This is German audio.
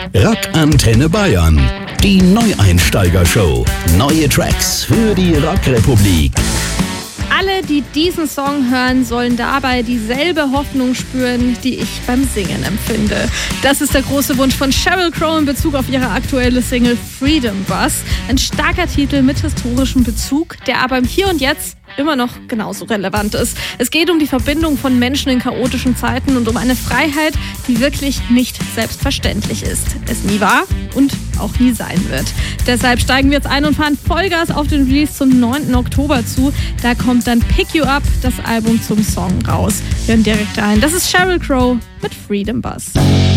Rock Antenne Bayern. Die Neueinsteiger-Show. Neue Tracks für die Rockrepublik. Alle, die diesen Song hören, sollen dabei dieselbe Hoffnung spüren, die ich beim Singen empfinde. Das ist der große Wunsch von Sheryl Crow in Bezug auf ihre aktuelle Single Freedom Bus. Ein starker Titel mit historischem Bezug, der aber im Hier und Jetzt immer noch genauso relevant ist. Es geht um die Verbindung von Menschen in chaotischen Zeiten und um eine Freiheit, die wirklich nicht selbstverständlich ist. Es nie war und auch nie sein wird. Deshalb steigen wir jetzt ein und fahren Vollgas auf den Release zum 9. Oktober zu. Da kommt dann Pick You Up, das Album zum Song, raus. Wir hören direkt ein. Das ist Sheryl Crow mit Freedom Bus.